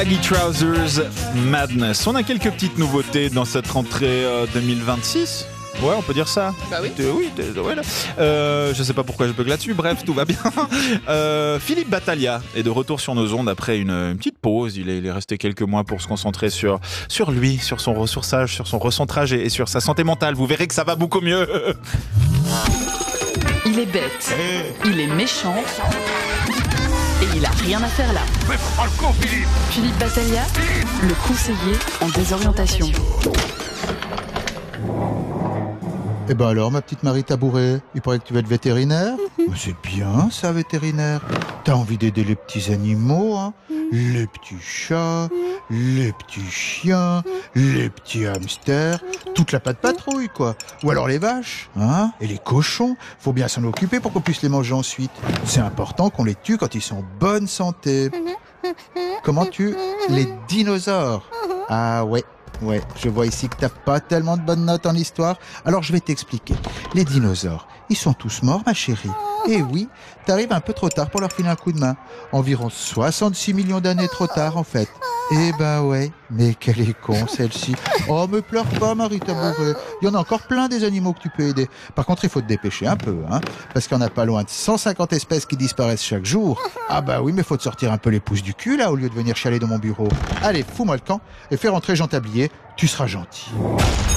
Baggy Trousers Madness. On a quelques petites nouveautés dans cette rentrée 2026. Ouais, on peut dire ça. Bah oui. Ouais, là. Je sais pas pourquoi je bug là-dessus. Bref, tout va bien. Philippe Battaglia est de retour sur nos ondes après une petite pause. Il est resté quelques mois pour se concentrer sur lui, sur son ressourçage, sur son recentrage et sur sa santé mentale. Vous verrez que ça va beaucoup mieux. Il est bête, il est méchant et il a rien à faire là. Mais prends le coup, Philippe. Philippe Battaglia, le conseiller en désorientation. Eh ben alors, ma petite Marie Tabouret, il paraît que tu vas être vétérinaire. Mais c'est bien ça, vétérinaire. T'as envie d'aider les petits animaux, hein, les petits chats, les petits chiens, les petits hamsters, toute la patte patrouille, quoi. Ou alors les vaches, hein, et les cochons. Faut bien s'en occuper pour qu'on puisse les manger ensuite. C'est important qu'on les tue quand ils sont en bonne santé. Comment tu... Les dinosaures. Ah ouais. Ouais, je vois ici que t'as pas tellement de bonnes notes en histoire, alors je vais t'expliquer. Les dinosaures, ils sont tous morts, ma chérie. Et oui, t'arrives un peu trop tard pour leur filer un coup de main. Environ 66 millions d'années trop tard, en fait. Eh ben ouais, mais quelle est con celle-ci. Oh, me pleure pas, Marie Tabouret. Il y en a encore plein des animaux que tu peux aider. Par contre, il faut te dépêcher un peu, hein, parce qu'il y en a pas loin de 150 espèces qui disparaissent chaque jour. Ah bah oui, mais faut te sortir un peu les pouces du cul, là, au lieu de venir chialer dans mon bureau. Allez, fous-moi le camp et fais rentrer Jean Tablier, tu seras gentil.